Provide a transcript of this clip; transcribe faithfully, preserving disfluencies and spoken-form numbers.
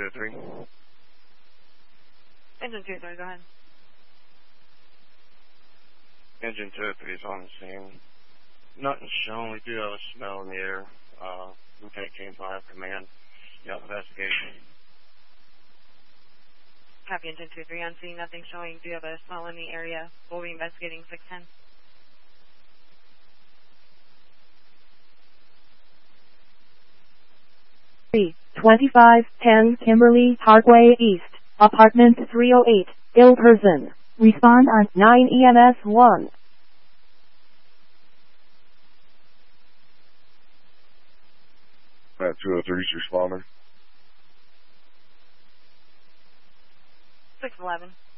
oh three. Engine two oh three, go ahead. Engine two oh three is on the scene. Nothing's shown. We do have a smell in the air. Uh, Lieutenant James will have command. Yeah, investigation. Copy, Engine two oh three on scene. Nothing showing. Do you have a smell in the area? We'll be investigating six ten. twenty-five ten Kimberly Parkway East, apartment three oh eight, ill person. Respond on nine E M S one. At two oh three's responder. six eleven.